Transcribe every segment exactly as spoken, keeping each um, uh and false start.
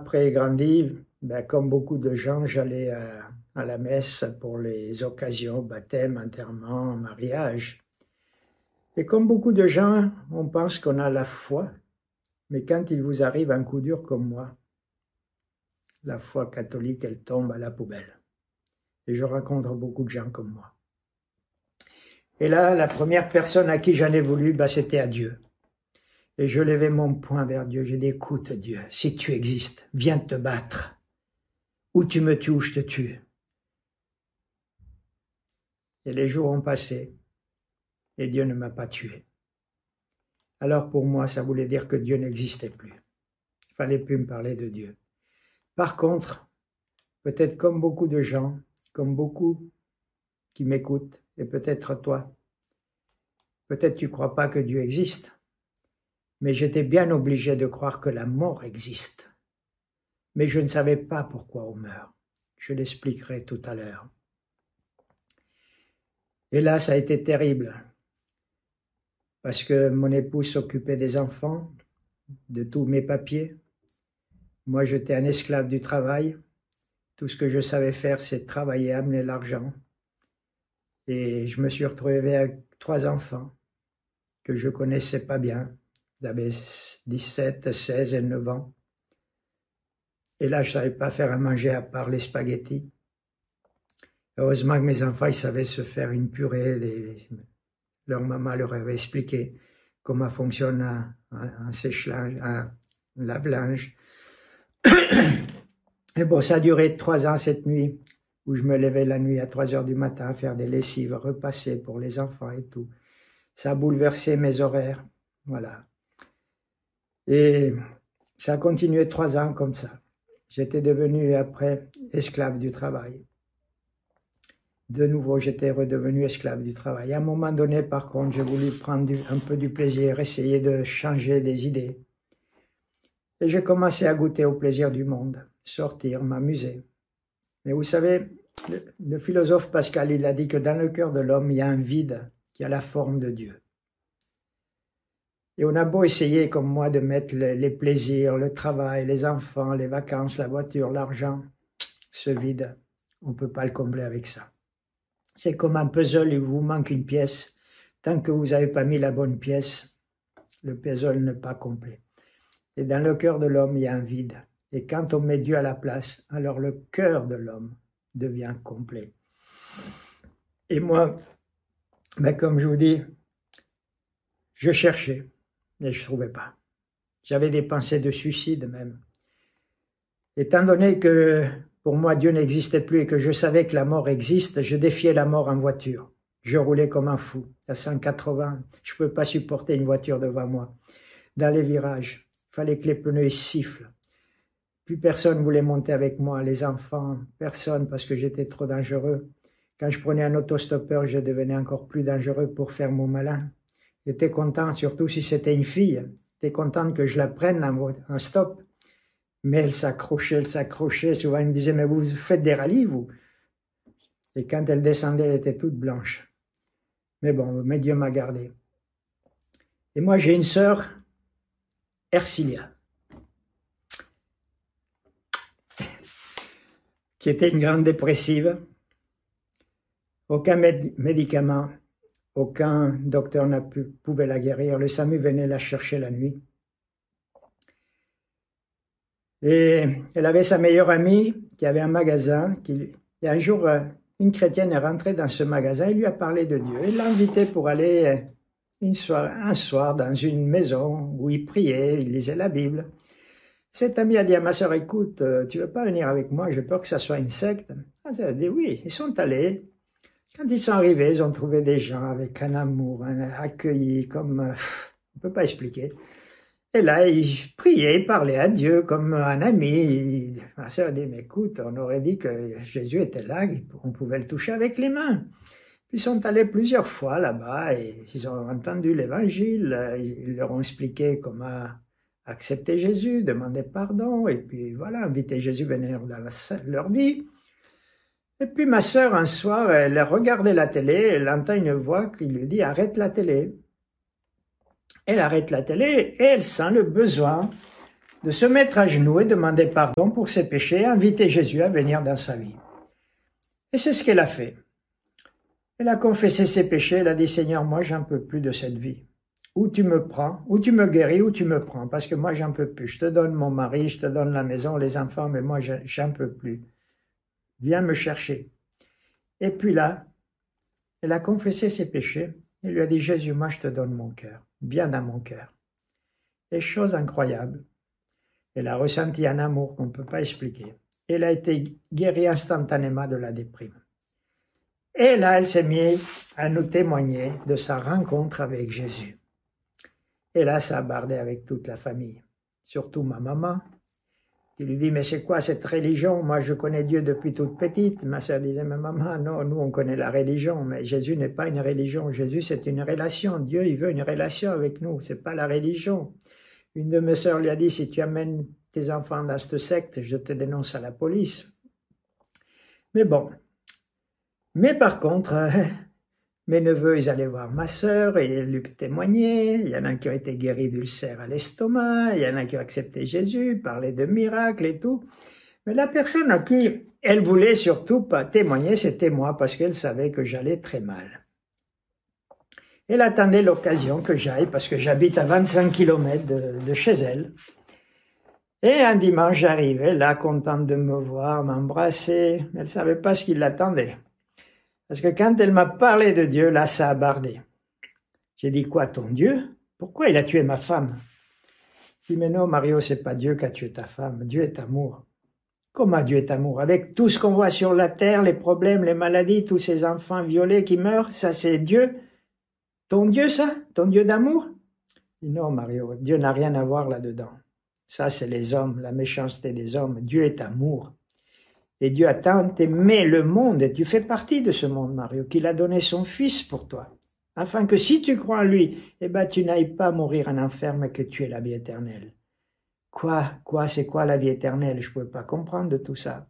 après grandi, ben, comme beaucoup de gens, j'allais à, à la messe pour les occasions, baptême, enterrement, mariage. Et comme beaucoup de gens, on pense qu'on a la foi, mais quand il vous arrive un coup dur comme moi, la foi catholique, elle tombe à la poubelle. Et je rencontre beaucoup de gens comme moi. Et là, la première personne à qui j'en ai voulu, ben, c'était à Dieu. Et je levais mon poing vers Dieu. J'ai dit, écoute Dieu, si tu existes, viens te battre. Ou tu me tues ou je te tue. Et les jours ont passé. Et Dieu ne m'a pas tué. Alors pour moi, ça voulait dire que Dieu n'existait plus. Il ne fallait plus me parler de Dieu. Par contre, peut-être comme beaucoup de gens, comme beaucoup qui m'écoutent, et peut-être toi, peut-être tu ne crois pas que Dieu existe. Mais j'étais bien obligé de croire que la mort existe. Mais je ne savais pas pourquoi on meurt. Je l'expliquerai tout à l'heure. Et là, ça a été terrible. Parce que mon épouse s'occupait des enfants, de tous mes papiers. Moi, j'étais un esclave du travail. Tout ce que je savais faire, c'est travailler, amener l'argent. Et je me suis retrouvé avec trois enfants que je connaissais pas bien. Ils avaient dix-sept, seize et neuf ans. Et là, je ne savais pas faire à manger à part les spaghettis. Heureusement que mes enfants, ils savaient se faire une purée. Des... Leur maman leur avait expliqué comment fonctionne un, un, un sèche-linge, un lave-linge. Et bon, ça a duré trois ans cette nuit, où je me levais la nuit à trois heures du matin à faire des lessives, repasser pour les enfants et tout. Ça a bouleversé mes horaires, voilà. Et ça a continué trois ans comme ça. J'étais devenu après esclave du travail. De nouveau, j'étais redevenu esclave du travail. À un moment donné, par contre, j'ai voulu prendre du, un peu du plaisir, essayer de changer des idées. Et j'ai commencé à goûter au plaisir du monde, sortir, m'amuser. Mais vous savez, le, le philosophe Pascal, il a dit que dans le cœur de l'homme, il y a un vide qui a la forme de Dieu. Et on a beau essayer, comme moi, de mettre le, les plaisirs, le travail, les enfants, les vacances, la voiture, l'argent, ce vide, on ne peut pas le combler avec ça. C'est comme un puzzle, il vous manque une pièce. Tant que vous n'avez pas mis la bonne pièce, le puzzle n'est pas complet. Et dans le cœur de l'homme, il y a un vide. Et quand on met Dieu à la place, alors le cœur de l'homme devient complet. Et moi, ben comme je vous dis, je cherchais. Mais je ne trouvais pas. J'avais des pensées de suicide même. Étant donné que pour moi Dieu n'existait plus et que je savais que la mort existe, je défiais la mort en voiture. Je roulais comme un fou, à cent quatre-vingts. Je ne pouvais pas supporter une voiture devant moi. Dans les virages, il fallait que les pneus sifflent. Plus personne ne voulait monter avec moi, les enfants, personne, parce que j'étais trop dangereux. Quand je prenais un autostoppeur, je devenais encore plus dangereux pour faire mon malin. J'étais content, surtout si c'était une fille, j'étais content que je la prenne en stop. Mais elle s'accrochait, elle s'accrochait. Souvent, elle me disait, mais vous faites des rallyes, vous? Et quand elle descendait, elle était toute blanche. Mais bon, mais Dieu m'a gardé. Et moi, j'ai une sœur, Ercilia, qui était une grande dépressive. Aucun médicament. Aucun docteur ne pouvait la guérir. Le SAMU venait la chercher la nuit. Et elle avait sa meilleure amie qui avait un magasin. Qui, et un jour, une chrétienne est rentrée dans ce magasin et lui a parlé de Dieu. Elle l'a invité pour aller une soir, un soir dans une maison où il priait, il lisait la Bible. Cette amie a dit à ma soeur, écoute, tu ne veux pas venir avec moi? J'ai peur que ça soit une secte. Elle a dit oui. Ils sont allés. Quand ils sont arrivés, ils ont trouvé des gens avec un amour, un accueillis, comme, euh, on ne peut pas expliquer. Et là, ils priaient, ils parlaient à Dieu comme un ami. Ma sœur a dit, mais écoute, on aurait dit que Jésus était là, on pouvait le toucher avec les mains. Puis ils sont allés plusieurs fois là-bas et ils ont entendu l'évangile, ils leur ont expliqué comment accepter Jésus, demander pardon, et puis voilà, inviter Jésus à venir dans la, leur vie. Et puis ma sœur, un soir, elle regardait la télé, elle entend une voix qui lui dit « Arrête la télé ». Elle arrête la télé et elle sent le besoin de se mettre à genoux et demander pardon pour ses péchés, inviter Jésus à venir dans sa vie. Et c'est ce qu'elle a fait. Elle a confessé ses péchés, elle a dit, Seigneur, moi j'en peux plus de cette vie. Ou tu me prends, ou tu me guéris, ou tu me prends, parce que moi j'en peux plus. Je te donne mon mari, je te donne la maison, les enfants, mais moi j'en peux plus. Viens me chercher. Et puis là, elle a confessé ses péchés, elle lui a dit, Jésus, moi je te donne mon cœur, viens dans mon cœur. Et chose incroyable, elle a ressenti un amour qu'on ne peut pas expliquer. Elle a été guérie instantanément de la déprime. Et là, elle s'est mise à nous témoigner de sa rencontre avec Jésus. Et là, ça a bardé avec toute la famille, surtout ma maman, qui lui dit, mais c'est quoi cette religion? Moi, je connais Dieu depuis toute petite. Ma sœur disait, mais maman, non, nous, on connaît la religion, mais Jésus n'est pas une religion. Jésus, c'est une relation. Dieu, il veut une relation avec nous, c'est pas la religion. Une de mes sœurs lui a dit, si tu amènes tes enfants dans cette secte, je te dénonce à la police. Mais bon. Mais par contre, euh, mes neveux, ils allaient voir ma sœur et lui témoigner. Il y en a qui ont été guéris d'ulcères à l'estomac, il y en a qui ont accepté Jésus, parlaient de miracles et tout. Mais la personne à qui elle voulait surtout pas témoigner, c'était moi, parce qu'elle savait que j'allais très mal. Elle attendait l'occasion que j'aille, parce que j'habite à vingt-cinq kilomètres de, de chez elle. Et un dimanche, j'arrivais là, contente de me voir, m'embrasser. Elle ne savait pas ce qui l'attendait. Parce que quand elle m'a parlé de Dieu, là, ça a bardé. J'ai dit, quoi, ton Dieu? Pourquoi il a tué ma femme? Je dis, mais non, Mario, c'est pas Dieu qui a tué ta femme. Dieu est amour. Comment Dieu est amour? Avec tout ce qu'on voit sur la terre, les problèmes, les maladies, tous ces enfants violés qui meurent, ça c'est Dieu? Ton Dieu, ça? Ton Dieu d'amour? Je dis, non, Mario, Dieu n'a rien à voir là-dedans. Ça, c'est les hommes, la méchanceté des hommes. Dieu est amour. Et Dieu a tant aimé le monde, et tu fais partie de ce monde, Mario, qu'il a donné son Fils pour toi, afin que si tu crois en lui, eh ben, tu n'ailles pas mourir en enfer, mais que tu aies la vie éternelle. Quoi, quoi, c'est quoi la vie éternelle? Je ne pouvais pas comprendre de tout ça.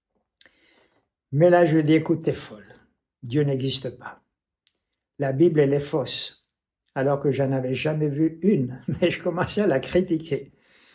Mais là, je lui ai dit, écoute, t'es folle. Dieu n'existe pas. La Bible, elle est fausse. Alors que j'en avais jamais vu une, mais je commençais à la critiquer.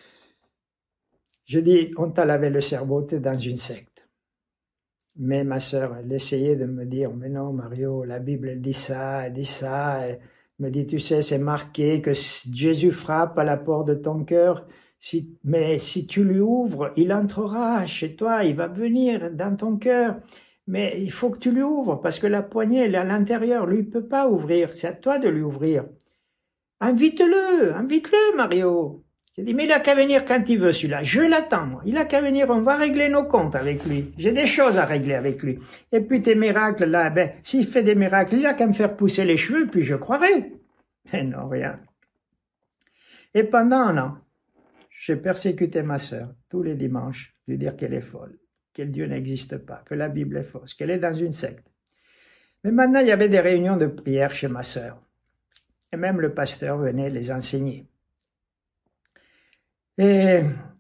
Je dis, on t'a lavé le cerveau, t'es dans une secte. Mais ma sœur, elle essayait de me dire, mais non, Mario, la Bible, elle dit ça, elle dit ça. Elle me dit, tu sais, c'est marqué que Jésus frappe à la porte de ton cœur. Si, mais si tu lui ouvres, il entrera chez toi, il va venir dans ton cœur. Mais il faut que tu lui ouvres, parce que la poignée, elle est à l'intérieur. Lui, il ne peut pas ouvrir, c'est à toi de lui ouvrir. Invite-le, invite-le, Mario. J'ai dit, mais il a qu'à venir quand il veut, celui-là. Je l'attends, moi. Il a qu'à venir, on va régler nos comptes avec lui. J'ai des choses à régler avec lui. Et puis tes miracles, là, ben, s'il fait des miracles, il a qu'à me faire pousser les cheveux, puis je croirai. Mais non, rien. Et pendant un an, j'ai persécuté ma sœur tous les dimanches, lui dire qu'elle est folle, que Dieu n'existe pas, que la Bible est fausse, qu'elle est dans une secte. Mais maintenant, il y avait des réunions de prière chez ma sœur. Et même le pasteur venait les enseigner. Et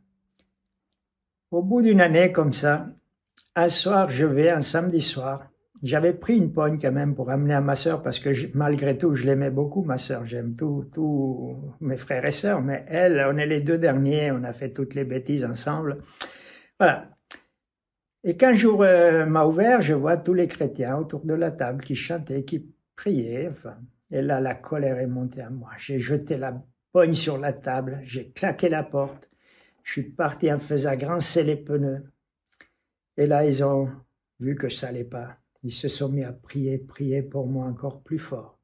au bout d'une année comme ça, un soir, je vais, un samedi soir, j'avais pris une pogne quand même pour amener à ma sœur, parce que je, malgré tout, je l'aimais beaucoup, ma sœur. J'aime tous tout mes frères et sœurs, mais elle, on est les deux derniers, on a fait toutes les bêtises ensemble. Voilà. Et quand jour euh, m'a ouvert, je vois tous les chrétiens autour de la table qui chantaient, qui priaient, enfin. Et là, la colère est montée à moi. J'ai jeté la pogne sur la table, j'ai claqué la porte, je suis parti en faisant grincer les pneus. Et là, ils ont vu que ça n'allait pas. Ils se sont mis à prier, prier pour moi encore plus fort.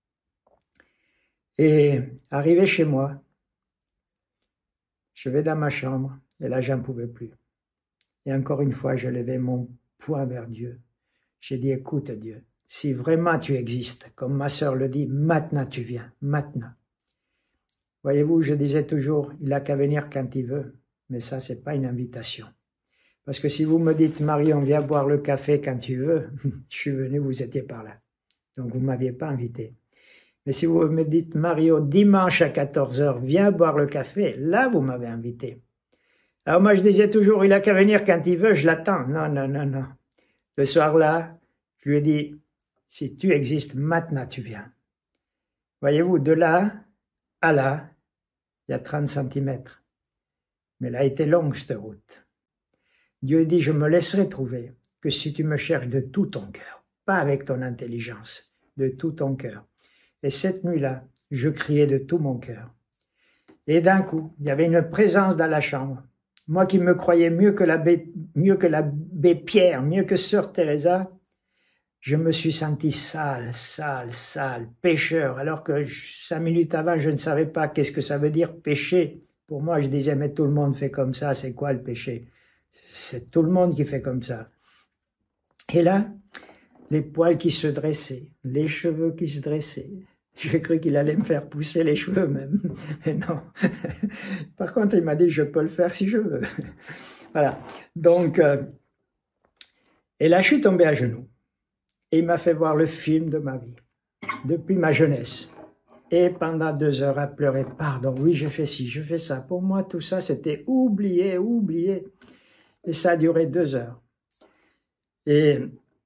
Et arrivé chez moi, je vais dans ma chambre, et là, j'en pouvais plus. Et encore une fois, je levais mon poing vers Dieu. J'ai dit, écoute Dieu, si vraiment tu existes, comme ma sœur le dit, maintenant tu viens, maintenant. Voyez-vous, je disais toujours, il n'a qu'à venir quand il veut, mais ça, c'est pas une invitation. Parce que si vous me dites, Marie, on vient boire le café quand tu veux, je suis venu, vous étiez par là. Donc, vous ne m'aviez pas invité. Mais si vous me dites, Mario, dimanche à quatorze heures, viens boire le café, là, vous m'avez invité. Alors, moi, je disais toujours, il n'a qu'à venir quand il veut, je l'attends. Non, non, non, non. Le soir-là, je lui ai dit, si tu existes, maintenant, tu viens. Voyez-vous, de là à là, il y a trente centimètres. Mais elle a été longue, cette route. Dieu dit, je me laisserai trouver que si tu me cherches de tout ton cœur, pas avec ton intelligence, de tout ton cœur. Et cette nuit-là, je criais de tout mon cœur. Et d'un coup, il y avait une présence dans la chambre. Moi qui me croyais mieux que l'abbé, mieux que l'abbé Pierre, mieux que sœur Teresa, je me suis senti sale, sale, sale, pécheur, alors que cinq minutes avant, je ne savais pas qu'est-ce que ça veut dire pécher. Pour moi, je disais, mais tout le monde fait comme ça, c'est quoi le péché? C'est tout le monde qui fait comme ça. Et là, les poils qui se dressaient, les cheveux qui se dressaient. J'ai cru qu'il allait me faire pousser les cheveux même, mais non. Par contre, il m'a dit, je peux le faire si je veux. Voilà. Donc, euh, et là, je suis tombé à genoux. Et il m'a fait voir le film de ma vie, depuis ma jeunesse. Et pendant deux heures à pleurer, pardon, oui, je fais ci, je fais ça. Pour moi, tout ça, c'était oublié, oublié. Et ça a duré deux heures. Et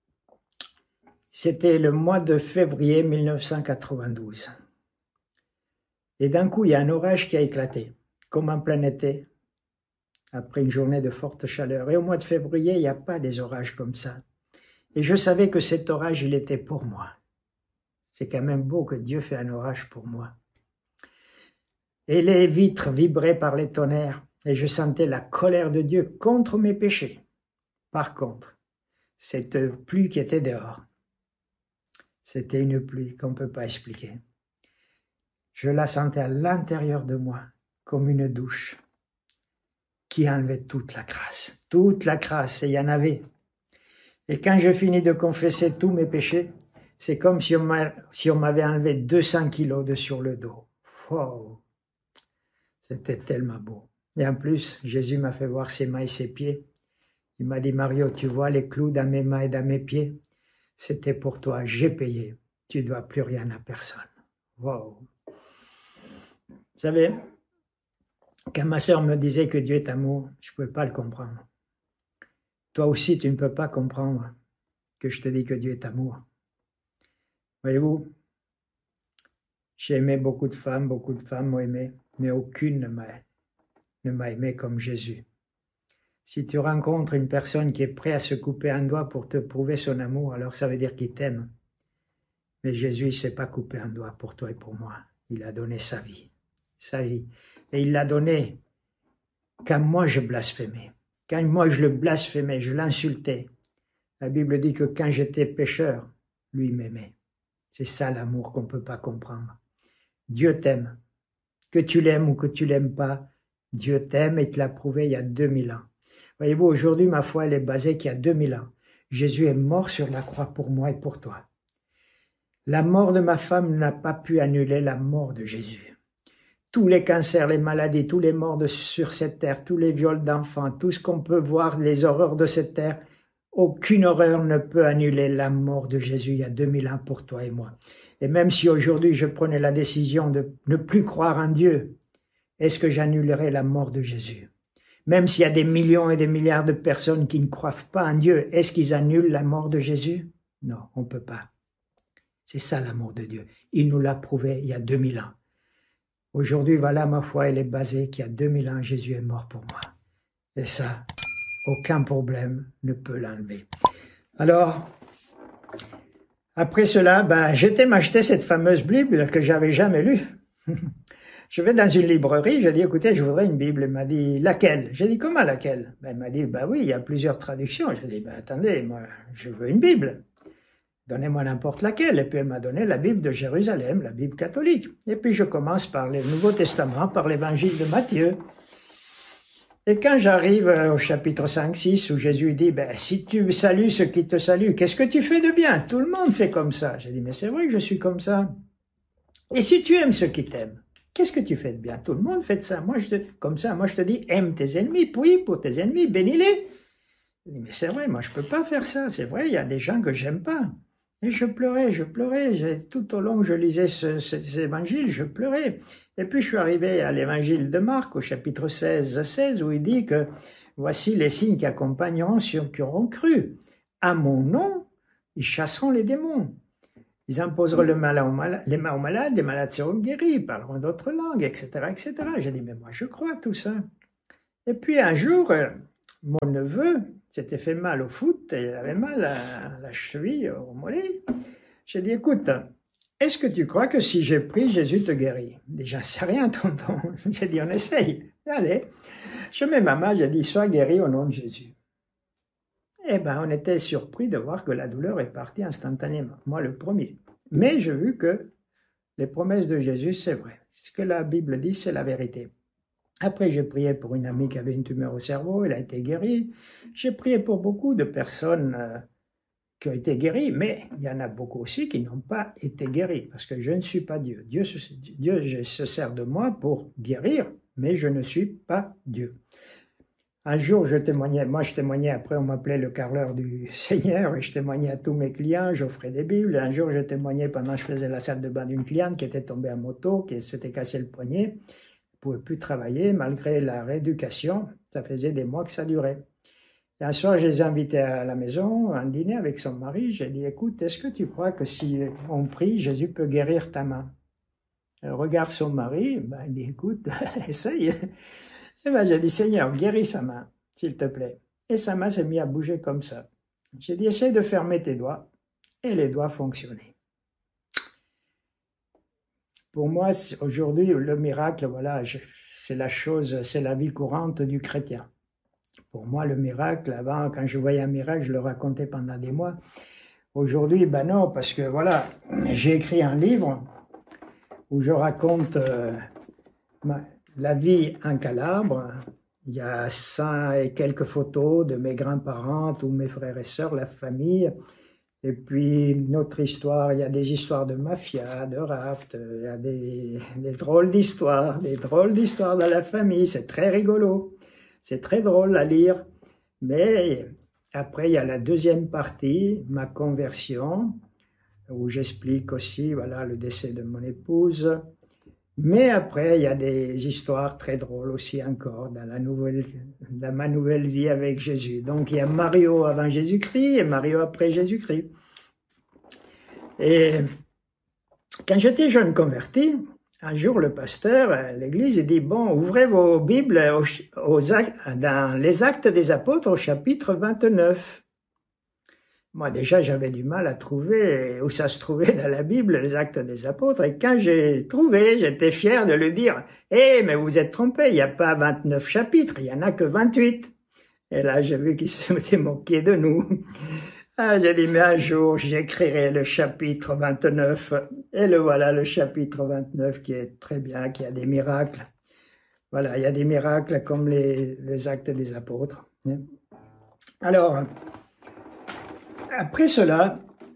c'était le mois de février mille neuf cent quatre-vingt-douze. Et d'un coup, il y a un orage qui a éclaté, comme en plein été, après une journée de forte chaleur. Et au mois de février, il n'y a pas des orages comme ça. Et je savais que cet orage, il était pour moi. C'est quand même beau que Dieu fait un orage pour moi. Et les vitres vibraient par les tonnerres, et je sentais la colère de Dieu contre mes péchés. Par contre, cette pluie qui était dehors, c'était une pluie qu'on ne peut pas expliquer. Je la sentais à l'intérieur de moi, comme une douche, qui enlevait toute la crasse, toute la crasse, et il y en avait. Et quand je finis de confesser tous mes péchés, c'est comme si on m'avait enlevé deux cents kilos de sur le dos. Wow. C'était tellement beau. Et en plus, Jésus m'a fait voir ses mains et ses pieds. Il m'a dit, Mario, tu vois les clous dans mes mains et dans mes pieds? C'était pour toi, j'ai payé. Tu ne dois plus rien à personne. Wow. Vous savez, quand ma sœur me disait que Dieu est amour, je ne pouvais pas le comprendre. Toi aussi, tu ne peux pas comprendre que je te dis que Dieu est amour. Voyez-vous, j'ai aimé beaucoup de femmes, beaucoup de femmes m'ont aimé, mais aucune ne m'a, ne m'a aimé comme Jésus. Si tu rencontres une personne qui est prête à se couper un doigt pour te prouver son amour, alors ça veut dire qu'il t'aime. Mais Jésus, il ne s'est pas coupé un doigt pour toi et pour moi. Il a donné sa vie, sa vie. Et il l'a donné quand moi je blasphémais. Quand moi je le blasphémais, je l'insultais. La Bible dit que quand j'étais pécheur, lui m'aimait. C'est ça l'amour qu'on ne peut pas comprendre. Dieu t'aime. Que tu l'aimes ou que tu l'aimes pas, Dieu t'aime et te l'a prouvé il y a deux mille ans. Voyez-vous, aujourd'hui, ma foi, elle est basée qu'il y a deux mille ans. Jésus est mort sur la croix pour moi et pour toi. La mort de ma femme n'a pas pu annuler la mort de Jésus. Tous les cancers, les maladies, tous les morts de, sur cette terre, tous les viols d'enfants, tout ce qu'on peut voir, les horreurs de cette terre, aucune horreur ne peut annuler la mort de Jésus il y a deux mille ans pour toi et moi. Et même si aujourd'hui je prenais la décision de ne plus croire en Dieu, est-ce que j'annulerai la mort de Jésus? Même s'il y a des millions et des milliards de personnes qui ne croient pas en Dieu, est-ce qu'ils annulent la mort de Jésus? Non, on ne peut pas. C'est ça l'amour de Dieu. Il nous l'a prouvé il y a deux mille ans. Aujourd'hui, voilà, ma foi, elle est basée qu'il y a deux mille ans, Jésus est mort pour moi. Et ça, aucun problème ne peut l'enlever. Alors, après cela, ben, j'étais m'acheter cette fameuse Bible que j'avais jamais lue. Je vais dans une librairie, je dis, écoutez, je voudrais une Bible. Il m'a dit, laquelle? J'ai dit, comment laquelle? Ben, il m'a dit, bah oui, il y a plusieurs traductions. J'ai dit, ben, attendez, moi, je veux une Bible. Donnez-moi n'importe laquelle. Et puis elle m'a donné la Bible de Jérusalem, la Bible catholique. Et puis je commence par le Nouveau Testament, par l'évangile de Matthieu. Et quand j'arrive au chapitre cinq six, où Jésus dit, ben, si tu salues ceux qui te saluent, qu'est-ce que tu fais de bien? Tout le monde fait comme ça. J'ai dit, mais c'est vrai que je suis comme ça. Et si tu aimes ceux qui t'aiment, qu'est-ce que tu fais de bien? Tout le monde fait de ça. Moi, je te, comme ça, moi je te dis, aime tes ennemis, prie pour tes ennemis, bénis-les. J'ai dit, mais c'est vrai, moi je peux pas faire ça. C'est vrai, il y a des gens que j'aime pas. Et je pleurais, je pleurais. Tout au long que je lisais ce, ce, ces évangiles, je pleurais. Et puis je suis arrivé à l'évangile de Marc, au chapitre seize, seize, où il dit que voici les signes qui accompagneront ceux qui auront cru. À mon nom, ils chasseront les démons. Ils imposeront le mal aux malades, les mains aux malades, les malades seront guéris, ils parleront d'autres langues, et cetera, et cetera. J'ai dit, mais moi je crois à tout ça. Et puis un jour, euh, mon neveu s'était fait mal au foot, et il avait mal à la cheville, au mollet. J'ai dit, écoute, est-ce que tu crois que si j'ai pris, Jésus te guérit? Déjà, c'est rien, tonton. J'ai dit, on essaye. Allez. Je mets ma main, j'ai dit, sois guéri au nom de Jésus. Eh bien, on était surpris de voir que la douleur est partie instantanément. Moi, le premier. Mais j'ai vu que les promesses de Jésus, c'est vrai. Ce que la Bible dit, c'est la vérité. Après, j'ai prié pour une amie qui avait une tumeur au cerveau, elle a été guérie. J'ai prié pour beaucoup de personnes euh, qui ont été guéries, mais il y en a beaucoup aussi qui n'ont pas été guéries, parce que je ne suis pas Dieu. Dieu se, Dieu se sert de moi pour guérir, mais je ne suis pas Dieu. Un jour, je témoignais, moi je témoignais, après on m'appelait le carreleur du Seigneur, et je témoignais à tous mes clients, j'offrais des Bibles. Un jour, je témoignais pendant que je faisais la salle de bain d'une cliente qui était tombée à moto, qui s'était cassé le poignet, ne pouvait plus travailler, malgré la rééducation, ça faisait des mois que ça durait. Et un soir, je les ai invités à la maison, à un dîner avec son mari, j'ai dit, écoute, est-ce que tu crois que si on prie, Jésus peut guérir ta main? Elle regarde son mari, ben, il dit, écoute, essaye. Et ben, j'ai dit, Seigneur, guéris sa main, s'il te plaît. Et sa main s'est mise à bouger comme ça. J'ai dit, essaye de fermer tes doigts. Et les doigts fonctionnaient. Pour moi, aujourd'hui, le miracle, voilà, c'est la chose, c'est la vie courante du chrétien. Pour moi, le miracle, avant, quand je voyais un miracle, je le racontais pendant des mois. Aujourd'hui, ben non, parce que voilà, j'ai écrit un livre où je raconte euh, ma, la vie en Calabre. Il y a cent et quelques photos de mes grands-parents, tous mes frères et sœurs, la famille. Et puis, notre histoire, il y a des histoires de mafia, de rapt, il y a des, des drôles d'histoires, des drôles d'histoires dans la famille. C'est très rigolo. C'est très drôle à lire. Mais après, il y a la deuxième partie, ma conversion, où j'explique aussi, voilà, le décès de mon épouse. Mais après, il y a des histoires très drôles aussi encore dans, la nouvelle, dans ma nouvelle vie avec Jésus. Donc, il y a Mario avant Jésus-Christ et Mario après Jésus-Christ. Et quand j'étais jeune converti, un jour, le pasteur à l'église dit, bon, ouvrez vos Bibles aux, aux actes, dans les Actes des Apôtres au chapitre vingt-neuf. Moi, déjà, j'avais du mal à trouver où ça se trouvait dans la Bible, les Actes des Apôtres. Et quand j'ai trouvé, j'étais fier de le dire. Eh, mais vous êtes trompé, il n'y a pas vingt-neuf chapitres, il n'y en a que vingt-huit. Et là, j'ai vu qu'ils s'étaient moqués de nous. Ah, j'ai dit, mais un jour, j'écrirai le chapitre vingt-neuf. Et le voilà, le chapitre vingt-neuf, qui est très bien, qui a des miracles. Voilà, il y a des miracles comme les, les Actes des Apôtres. Alors, après cela,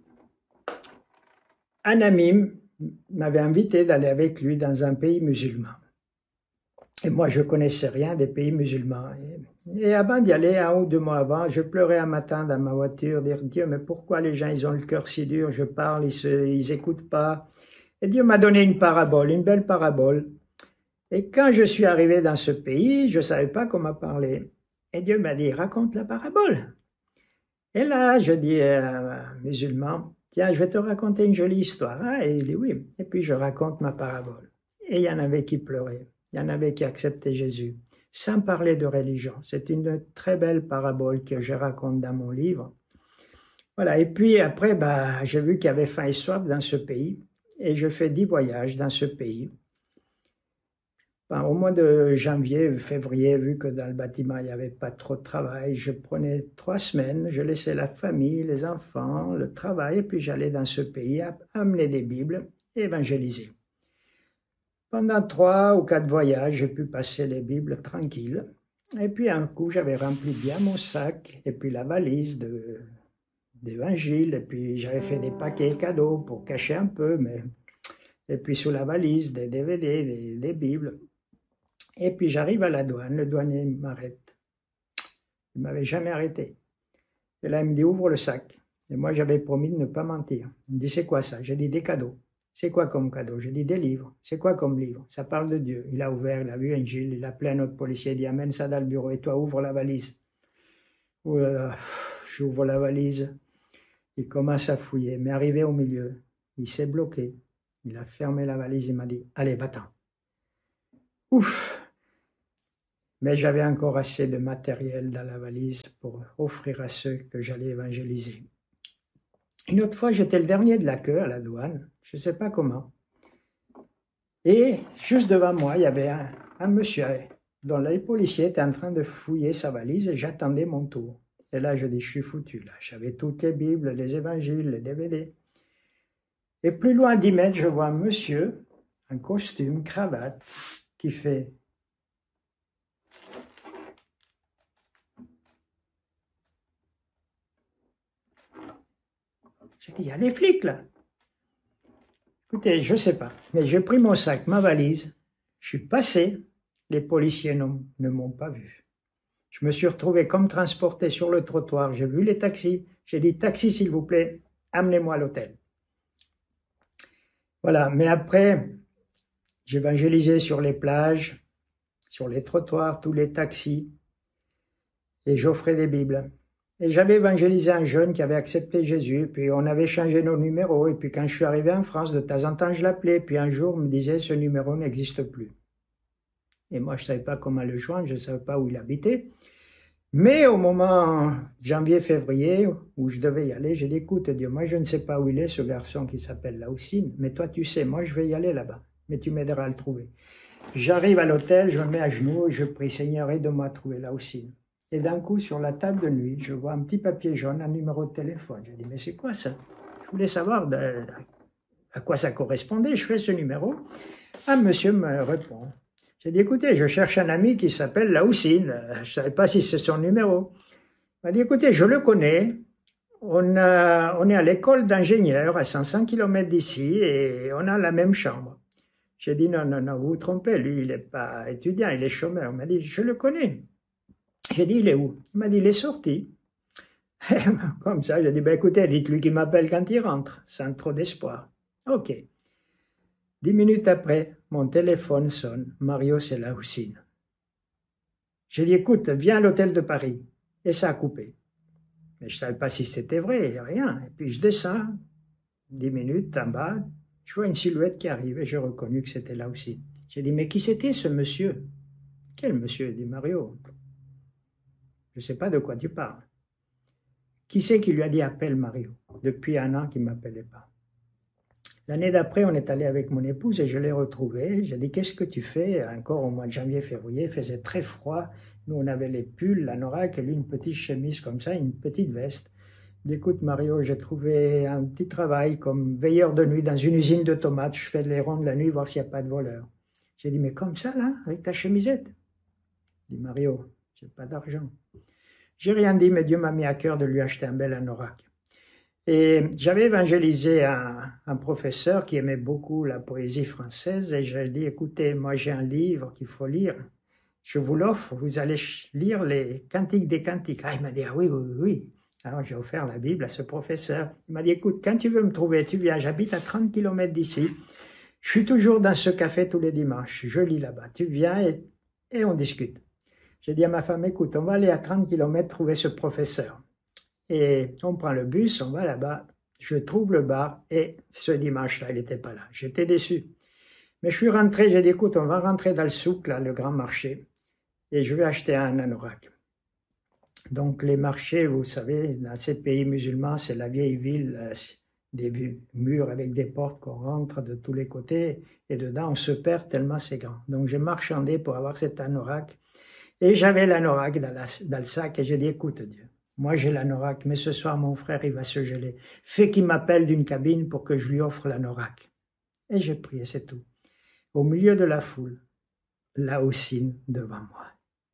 un ami m'avait invité d'aller avec lui dans un pays musulman. Et moi, je ne connaissais rien des pays musulmans. Et, et avant d'y aller, un ou deux mois avant, je pleurais un matin dans ma voiture, dire, Dieu, mais pourquoi les gens, ils ont le cœur si dur, je parle, ils n'écoutent pas. Et Dieu m'a donné une parabole, une belle parabole. Et quand je suis arrivé dans ce pays, je ne savais pas comment parler. Et Dieu m'a dit, raconte la parabole. Et là, je dis à un musulman, tiens, je vais te raconter une jolie histoire. Ah, et il dit oui. Et puis je raconte ma parabole. Et il y en avait qui pleuraient. Il y en avait qui acceptaient Jésus, sans parler de religion. C'est une très belle parabole que je raconte dans mon livre. Voilà. Et puis après, bah, j'ai vu qu'il y avait faim et soif dans ce pays. Et je fais dix voyages dans ce pays. Au mois de janvier, février, vu que dans le bâtiment, il n'y avait pas trop de travail, je prenais trois semaines, je laissais la famille, les enfants, le travail, et puis j'allais dans ce pays amener des Bibles et évangéliser. Pendant trois ou quatre voyages, j'ai pu passer les Bibles tranquilles. Et puis un coup, j'avais rempli bien mon sac, et puis la valise de, d'évangile, et puis j'avais fait des paquets cadeaux pour cacher un peu, mais... et puis sous la valise, des D V D, des, des Bibles. Et puis j'arrive à la douane, le douanier m'arrête. Il ne m'avait jamais arrêté. Et là, il me dit, ouvre le sac. Et moi, j'avais promis de ne pas mentir. Il me dit, c'est quoi ça? J'ai dit, des cadeaux. C'est quoi comme cadeau? J'ai dit, des livres. C'est quoi comme livre? Ça parle de Dieu. Il a ouvert, il a vu un Gilles, il a appelé un autre policier, il dit, amène ça dans le bureau et toi, ouvre la valise. Oh là là, j'ouvre la valise. Il commence à fouiller, mais arrivé au milieu, il s'est bloqué. Il a fermé la valise, il m'a dit, allez, va-t'en. Ouf! Mais j'avais encore assez de matériel dans la valise pour offrir à ceux que j'allais évangéliser. Une autre fois, j'étais le dernier de la queue à la douane, je ne sais pas comment. Et juste devant moi, il y avait un, un monsieur dont les policiers étaient en train de fouiller sa valise et j'attendais mon tour. Et là, je dis, je suis foutu. Là, j'avais toutes les Bibles, les évangiles, les D V D. Et plus loin, à dix mètres, je vois un monsieur, en costume, cravate, qui fait... J'ai dit, il y a des flics là. Écoutez, je ne sais pas, mais j'ai pris mon sac, ma valise, je suis passé, les policiers ne m'ont pas vu. Je me suis retrouvé comme transporté sur le trottoir, j'ai vu les taxis, j'ai dit, taxi s'il vous plaît, amenez-moi à l'hôtel. Voilà, mais après, j'évangélisais sur les plages, sur les trottoirs, tous les taxis, et j'offrais des Bibles. Et j'avais évangélisé un jeune qui avait accepté Jésus, puis on avait changé nos numéros, et puis quand je suis arrivé en France, de temps en temps je l'appelais, puis un jour on me disait, ce numéro n'existe plus. Et moi je ne savais pas comment le joindre, je ne savais pas où il habitait. Mais au moment janvier-février, où je devais y aller, j'ai dit, écoute Dieu, moi je ne sais pas où il est, ce garçon qui s'appelle Laoussine, mais toi tu sais, moi je vais y aller là-bas, mais tu m'aideras à le trouver. J'arrive à l'hôtel, je me mets à genoux, et je prie, Seigneur, aide-moi à trouver Laoussine. Et d'un coup, sur la table de nuit, je vois un petit papier jaune, un numéro de téléphone. Je dis, mais c'est quoi ça? Je voulais savoir de, à quoi ça correspondait. Je fais ce numéro. Un monsieur me répond. J'ai dit, écoutez, je cherche un ami qui s'appelle Laoussine. Je ne savais pas si c'est son numéro. Il m'a dit, écoutez, je le connais. On, a, on est à l'école d'ingénieur à cinq cents kilomètres d'ici et on a la même chambre. J'ai dit, non, non, non, vous vous trompez. Lui, il n'est pas étudiant, il est chômeur. Il m'a dit, je le connais. J'ai dit, il est où? Il m'a dit, il est sorti. Comme ça, j'ai dit, ben écoutez, dites-lui qu'il m'appelle quand il rentre, sans trop d'espoir. Ok. Dix minutes après, mon téléphone sonne. Mario, c'est Laoussine. J'ai dit, écoute, viens à l'hôtel de Paris. Et ça a coupé. Mais je ne savais pas si c'était vrai, rien. Et puis je descends, dix minutes en bas, je vois une silhouette qui arrive et j'ai reconnu que c'était Laoussine. J'ai dit, mais qui c'était ce monsieur? Quel monsieur? Dit Mario. Je ne sais pas de quoi tu parles. Qui c'est qui lui a dit appelle Mario? Depuis un an qu'il ne m'appelait pas. L'année d'après, on est allé avec mon épouse et je l'ai retrouvé. J'ai dit, qu'est-ce que tu fais? Encore au mois de janvier, février, il faisait très froid. Nous, on avait les pulls, l'anorak et lui, une petite chemise comme ça, une petite veste. Écoute Mario, j'ai trouvé un petit travail comme veilleur de nuit dans une usine de tomates. Je fais les rondes la nuit, voir s'il n'y a pas de voleurs. J'ai dit, mais comme ça, là, avec ta chemisette? Il dit, Mario, j'ai pas d'argent. J'ai rien dit, mais Dieu m'a mis à cœur de lui acheter un bel anorak. Et j'avais évangélisé un, un professeur qui aimait beaucoup la poésie française et je lui ai dit, écoutez, moi j'ai un livre qu'il faut lire, je vous l'offre, vous allez lire les Cantiques des Cantiques. Ah, il m'a dit, ah oui, oui, oui. Alors j'ai offert la Bible à ce professeur. Il m'a dit, écoute, quand tu veux me trouver, tu viens, j'habite à trente kilomètres d'ici, je suis toujours dans ce café tous les dimanches, je lis là-bas, tu viens et, et on discute. J'ai dit à ma femme, écoute, on va aller à trente kilomètres trouver ce professeur. Et on prend le bus, on va là-bas, je trouve le bar et ce dimanche-là, il n'était pas là. J'étais déçu. Mais je suis rentré, j'ai dit, écoute, on va rentrer dans le souk, là, le grand marché, et je vais acheter un anorak. Donc les marchés, vous savez, dans ces pays musulmans, c'est la vieille ville, des murs avec des portes qu'on rentre de tous les côtés, et dedans on se perd tellement c'est grand. Donc j'ai marchandé pour avoir cet anorak. Et j'avais l'anorak dans, dans le sac et j'ai dit, écoute Dieu, moi j'ai l'anorak, mais ce soir mon frère il va se geler. Fais qu'il m'appelle d'une cabine pour que je lui offre l'anorak. Et j'ai prié, c'est tout. Au milieu de la foule, Laoussine devant moi.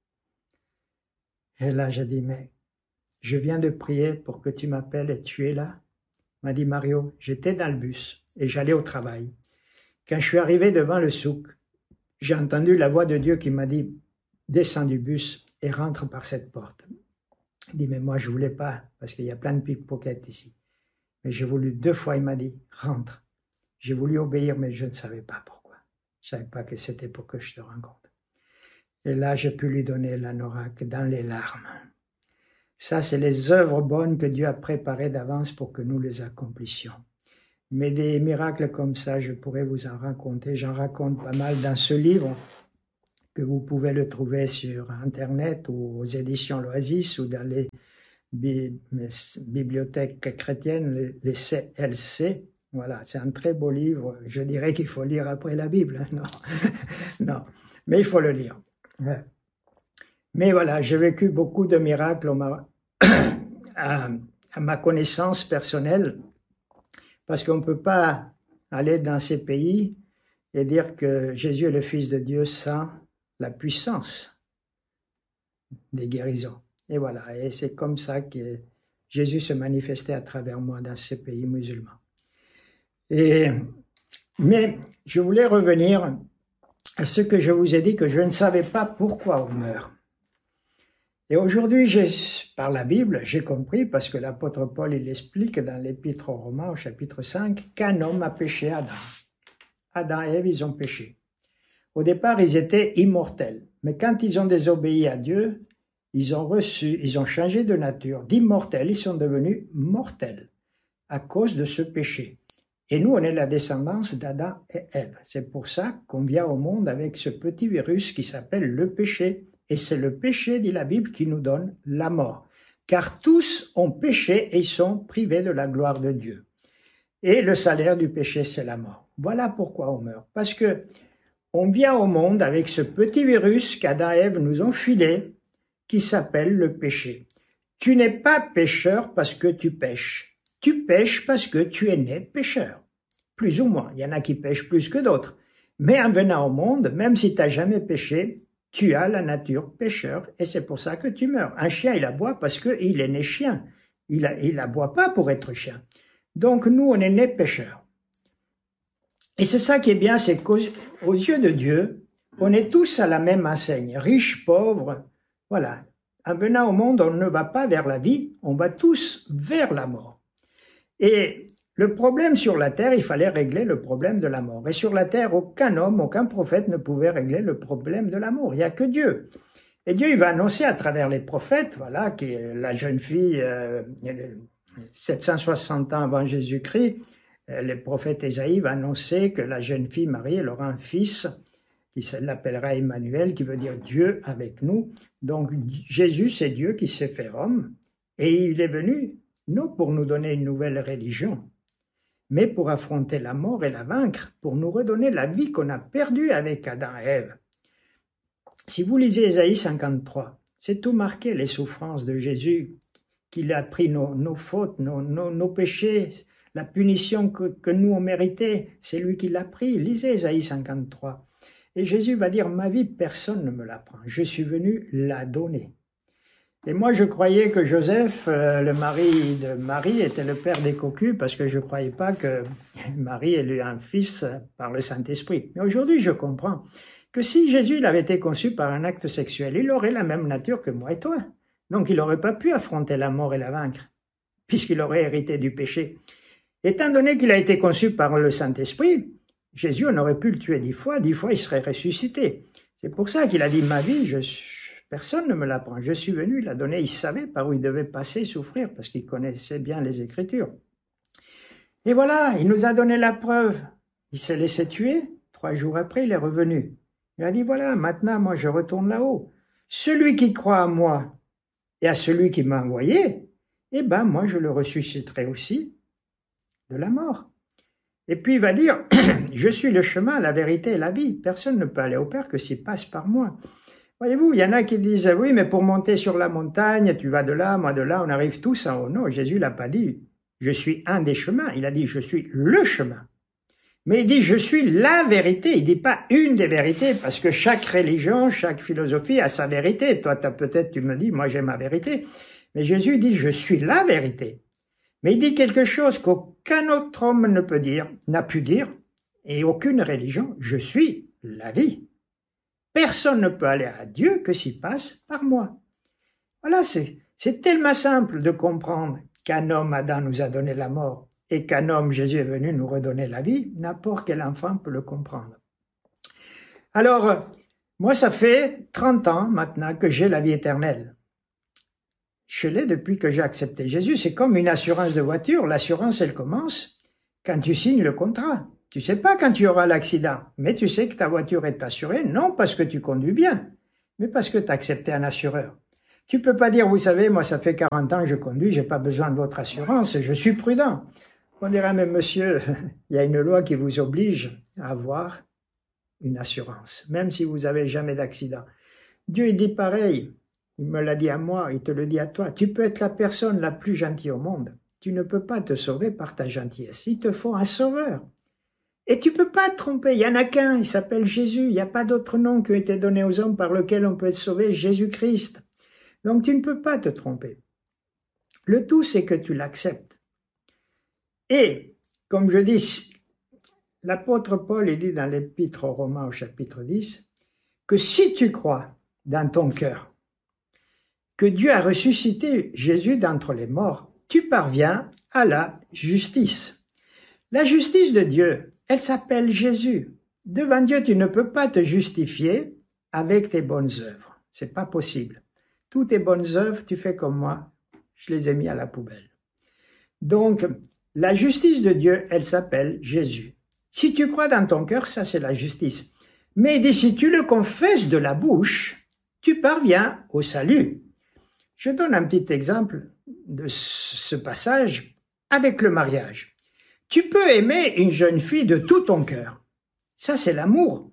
Et là j'ai dit, mais je viens de prier pour que tu m'appelles et tu es là. Il m'a dit, Mario, j'étais dans le bus et j'allais au travail. Quand je suis arrivé devant le souk, j'ai entendu la voix de Dieu qui m'a dit, descends du bus et rentre par cette porte. Il dit, mais moi je ne voulais pas, parce qu'il y a plein de pickpockets ici. Mais j'ai voulu deux fois, il m'a dit, rentre. J'ai voulu obéir, mais je ne savais pas pourquoi. Je ne savais pas que c'était pour que je te rencontre. Et là, j'ai pu lui donner l'anorak dans les larmes. Ça, c'est les œuvres bonnes que Dieu a préparées d'avance pour que nous les accomplissions. Mais des miracles comme ça, je pourrais vous en raconter. J'en raconte pas mal dans ce livre que vous pouvez le trouver sur Internet ou aux éditions L'Oasis ou dans les bibliothèques chrétiennes, les C L C. Voilà, c'est un très beau livre. Je dirais qu'il faut lire après la Bible. Non, non, mais il faut le lire. Ouais. Mais voilà, j'ai vécu beaucoup de miracles à, à ma connaissance personnelle, parce qu'on ne peut pas aller dans ces pays et dire que Jésus est le Fils de Dieu sans la puissance des guérisons. Et voilà, et c'est comme ça que Jésus se manifestait à travers moi dans ces pays musulmans. Et, mais je voulais revenir à ce que je vous ai dit, que je ne savais pas pourquoi on meurt. Et aujourd'hui, par la Bible, j'ai compris, parce que l'apôtre Paul, il explique dans l'Épître aux Romains, au chapitre cinq, qu'un homme a péché Adam. Adam et Ève, ils ont péché. Au départ, ils étaient immortels. Mais quand ils ont désobéi à Dieu, ils ont reçu, ils ont changé de nature. D'immortels, ils sont devenus mortels à cause de ce péché. Et nous, on est la descendance d'Adam et Ève. C'est pour ça qu'on vient au monde avec ce petit virus qui s'appelle le péché. Et c'est le péché, dit la Bible, qui nous donne la mort. Car tous ont péché et sont privés de la gloire de Dieu. Et le salaire du péché, c'est la mort. Voilà pourquoi on meurt. Parce que on vient au monde avec ce petit virus qu'Adam et Ève nous ont filé, qui s'appelle le péché. Tu n'es pas pécheur parce que tu pêches. Tu pêches parce que tu es né pécheur. Plus ou moins. Il y en a qui pêchent plus que d'autres. Mais en venant au monde, même si tu n'as jamais péché, tu as la nature pécheur et c'est pour ça que tu meurs. Un chien, il aboie parce qu'il est né chien. Il il aboie pas pour être chien. Donc nous, on est né pécheurs. Et c'est ça qui est bien, c'est qu'aux aux yeux de Dieu, on est tous à la même enseigne, riches, pauvres. Voilà. En venant au monde, on ne va pas vers la vie, on va tous vers la mort. Et le problème sur la terre, il fallait régler le problème de la mort. Et sur la terre, aucun homme, aucun prophète ne pouvait régler le problème de la mort. Il n'y a que Dieu. Et Dieu, il va annoncer à travers les prophètes, voilà, que la jeune fille, euh, sept cent soixante ans avant Jésus-Christ, euh, le prophète Ésaïe va annoncer que la jeune fille Marie, elle aura un fils qui l'appellera Emmanuel, qui veut dire Dieu avec nous. Donc Jésus, c'est Dieu qui s'est fait homme. Et il est venu, non pour nous donner une nouvelle religion, mais pour affronter la mort et la vaincre, pour nous redonner la vie qu'on a perdue avec Adam et Ève. Si vous lisez Ésaïe cinquante-trois, c'est tout marqué, les souffrances de Jésus, qu'il a pris nos, nos fautes, nos, nos, nos péchés, la punition que, que nous on méritait, c'est lui qui l'a pris. Lisez Ésaïe cinquante-trois. Et Jésus va dire, ma vie, personne ne me la prend, je suis venu la donner. Et moi, je croyais que Joseph, euh, le mari de Marie, était le père des cocus, parce que je ne croyais pas que Marie ait eu un fils par le Saint-Esprit. Mais aujourd'hui, je comprends que si Jésus il avait été conçu par un acte sexuel, il aurait la même nature que moi et toi. Donc, il n'aurait pas pu affronter la mort et la vaincre, puisqu'il aurait hérité du péché. Étant donné qu'il a été conçu par le Saint-Esprit, Jésus, on aurait pu le tuer dix fois, dix fois il serait ressuscité. C'est pour ça qu'il a dit, ma vie, je suis... Personne ne me l'apprend. Je suis venu, il l'a donné, il savait par où il devait passer, souffrir, parce qu'il connaissait bien les Écritures. Et voilà, il nous a donné la preuve. Il s'est laissé tuer, trois jours après, il est revenu. Il a dit, voilà, maintenant, moi, je retourne là-haut. Celui qui croit à moi et à celui qui m'a envoyé, eh ben, moi, je le ressusciterai aussi de la mort. Et puis, il va dire, je suis le chemin, la vérité et la vie. Personne ne peut aller au Père que s'il passe par moi. Voyez-vous, il y en a qui disent, oui, mais pour monter sur la montagne, tu vas de là, moi de là, on arrive tous en haut. Non, Jésus l'a pas dit, je suis un des chemins. Il a dit, je suis le chemin. Mais il dit, je suis la vérité. Il dit pas une des vérités, parce que chaque religion, chaque philosophie a sa vérité. Toi, peut-être, tu me dis, moi, j'ai ma vérité. Mais Jésus dit, je suis la vérité. Mais il dit quelque chose qu'aucun autre homme ne peut dire, n'a pu dire, et aucune religion, je suis la vie. Personne ne peut aller à Dieu que s'il passe par moi. Voilà, c'est tellement simple de comprendre qu'un homme, Adam, nous a donné la mort et qu'un homme, Jésus, est venu nous redonner la vie. N'importe quel enfant peut le comprendre. Alors, moi, ça fait trente ans maintenant que j'ai la vie éternelle. Je l'ai depuis que j'ai accepté Jésus. C'est comme une assurance de voiture. L'assurance, elle commence quand tu signes le contrat. Tu sais pas quand tu auras l'accident, mais tu sais que ta voiture est assurée, non parce que tu conduis bien, mais parce que tu as accepté un assureur. Tu peux pas dire, vous savez, moi ça fait quarante ans que je conduis, j'ai pas besoin de votre assurance, je suis prudent. On dirait, mais monsieur, il y a une loi qui vous oblige à avoir une assurance, même si vous avez jamais d'accident. Dieu, il dit pareil, il me l'a dit à moi, il te le dit à toi. Tu peux être la personne la plus gentille au monde. Tu ne peux pas te sauver par ta gentillesse. Il te faut un sauveur. Et tu peux pas te tromper. Il y en a qu'un, il s'appelle Jésus. Il n'y a pas d'autre nom qui a été donné aux hommes par lequel on peut être sauvé, Jésus-Christ. Donc tu ne peux pas te tromper. Le tout, c'est que tu l'acceptes. Et, comme je dis, l'apôtre Paul, il dit dans l'épître aux Romains au chapitre dix, que si tu crois dans ton cœur que Dieu a ressuscité Jésus d'entre les morts, tu parviens à la justice. La justice de Dieu, elle s'appelle Jésus. Devant Dieu, tu ne peux pas te justifier avec tes bonnes œuvres. C'est pas possible. Toutes tes bonnes œuvres, tu fais comme moi, je les ai mis à la poubelle. Donc, la justice de Dieu, elle s'appelle Jésus. Si tu crois dans ton cœur, ça c'est la justice. Mais si tu le confesses de la bouche, tu parviens au salut. Je donne un petit exemple de ce passage avec le mariage. Tu peux aimer une jeune fille de tout ton cœur. Ça, c'est l'amour.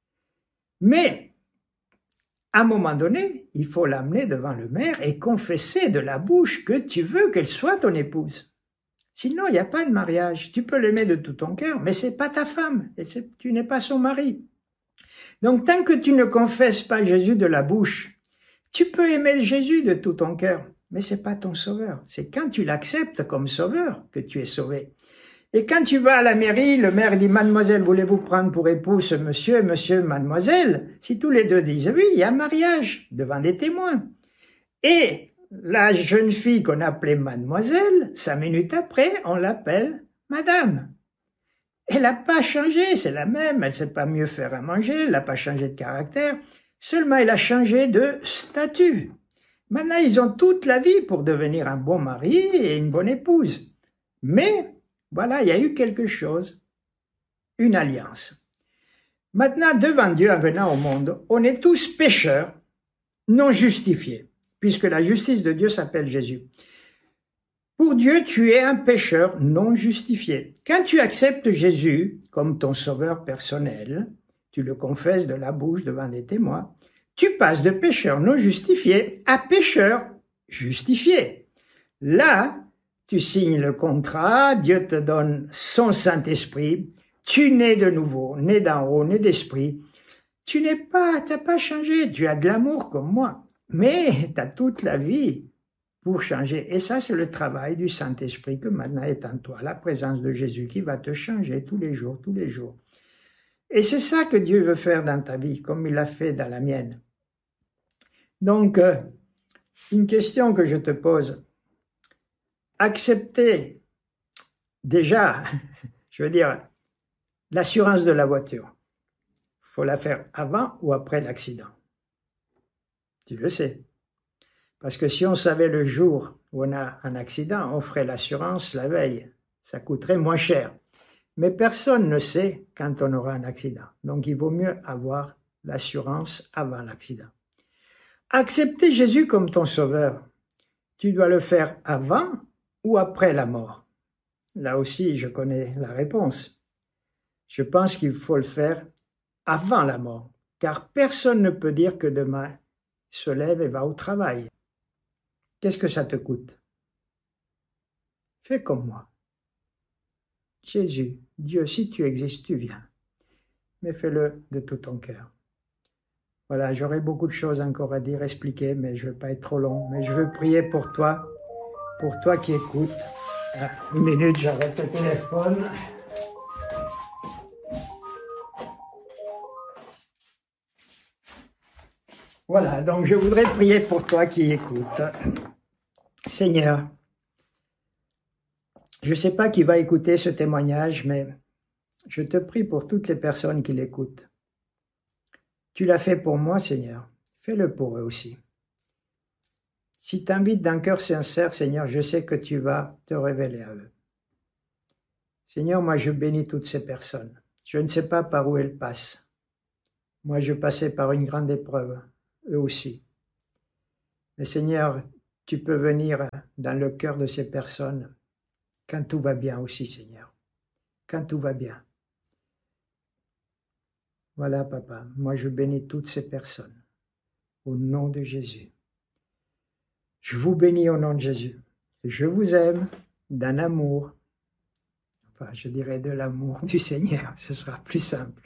Mais, à un moment donné, il faut l'amener devant le maire et confesser de la bouche que tu veux qu'elle soit ton épouse. Sinon, il n'y a pas de mariage. Tu peux l'aimer de tout ton cœur, mais c'est pas ta femme. Et tu n'es pas son mari. Donc, tant que tu ne confesses pas Jésus de la bouche, tu peux aimer Jésus de tout ton cœur, mais c'est pas ton sauveur. C'est quand tu l'acceptes comme sauveur que tu es sauvé. Et quand tu vas à la mairie, le maire dit « Mademoiselle, voulez-vous prendre pour épouse monsieur, monsieur, mademoiselle ?» Si tous les deux disent « Oui, il y a un mariage devant des témoins. » Et la jeune fille qu'on appelait mademoiselle, cinq minutes après, on l'appelle madame. Elle n'a pas changé, c'est la même, elle ne sait pas mieux faire à manger, elle n'a pas changé de caractère, seulement elle a changé de statut. Maintenant, ils ont toute la vie pour devenir un bon mari et une bonne épouse. Mais, voilà, il y a eu quelque chose, une alliance. Maintenant, devant Dieu, en venant au monde, on est tous pécheurs, non justifiés, puisque la justice de Dieu s'appelle Jésus. Pour Dieu, tu es un pécheur non justifié. Quand tu acceptes Jésus comme ton sauveur personnel, tu le confesses de la bouche devant des témoins, tu passes de pécheur non justifié à pécheur justifié. Là, tu signes le contrat, Dieu te donne son Saint-Esprit, tu nais de nouveau, né d'en haut, né d'esprit. Tu n'es pas, tu n'as pas changé, tu as de l'amour comme moi, mais tu as toute la vie pour changer. Et ça, c'est le travail du Saint-Esprit que maintenant est en toi, la présence de Jésus qui va te changer tous les jours, tous les jours. Et c'est ça que Dieu veut faire dans ta vie, comme il l'a fait dans la mienne. Donc, euh, une question que je te pose. Accepter déjà, je veux dire, l'assurance de la voiture. Il faut la faire avant ou après l'accident. Tu le sais. Parce que si on savait le jour où on a un accident, on ferait l'assurance la veille. Ça coûterait moins cher. Mais personne ne sait quand on aura un accident. Donc, il vaut mieux avoir l'assurance avant l'accident. Accepter Jésus comme ton sauveur, tu dois le faire avant ou après la mort? Là aussi, je connais la réponse. Je pense qu'il faut le faire avant la mort, car personne ne peut dire que demain il se lève et va au travail. Qu'est-ce que ça te coûte? Fais comme moi. Jésus, Dieu, si tu existes, tu viens. Mais fais-le de tout ton cœur. Voilà, j'aurais beaucoup de choses encore à dire, expliquer, mais je ne veux pas être trop long. Mais je veux prier pour toi, pour toi qui écoutes. Ah, une minute, j'arrête le téléphone. Voilà, donc je voudrais prier pour toi qui écoutes. Seigneur, je ne sais pas qui va écouter ce témoignage, mais je te prie pour toutes les personnes qui l'écoutent. Tu l'as fait pour moi, Seigneur. Fais-le pour eux aussi. Si tu invites d'un cœur sincère, Seigneur, je sais que tu vas te révéler à eux. Seigneur, moi je bénis toutes ces personnes. Je ne sais pas par où elles passent. Moi je passais par une grande épreuve, eux aussi. Mais Seigneur, tu peux venir dans le cœur de ces personnes quand tout va bien aussi, Seigneur. Quand tout va bien. Voilà, Papa, moi je bénis toutes ces personnes au nom de Jésus. Je vous bénis au nom de Jésus. Je vous aime d'un amour, enfin je dirais de l'amour du Seigneur, ce sera plus simple.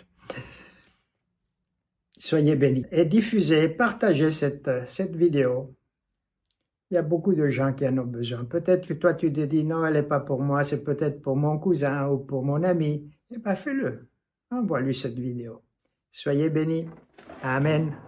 Soyez bénis et diffusez, partagez cette, cette vidéo. Il y a beaucoup de gens qui en ont besoin. Peut-être que toi tu te dis non, elle n'est pas pour moi, c'est peut-être pour mon cousin ou pour mon ami. Eh bien fais-le, envoie-lui cette vidéo. Soyez bénis. Amen.